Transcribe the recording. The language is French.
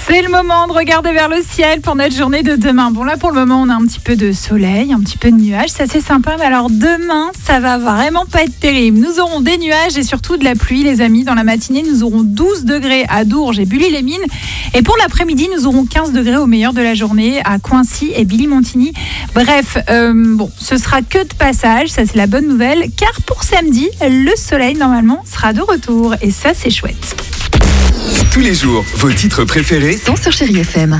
C'est le moment de regarder vers le ciel pour notre journée de demain. Bon, là, pour le moment, on a un petit peu de soleil, un petit peu de nuages. C'est assez sympa. Mais alors, demain, ça va vraiment pas être terrible. Nous aurons des nuages et surtout de la pluie, les amis. Dans la matinée, nous aurons 12 degrés à Dourges et Bully-les-Mines. Et pour l'après-midi, nous aurons 15 degrés au meilleur de la journée à Coincy et Billy-Montigny. Bref, ce sera que de passage. Ça, c'est la bonne nouvelle. Car pour samedi, le soleil, normalement, sera de retour. Et ça, c'est chouette. Tous les jours, vos titres préférés sont sur Chérie FM.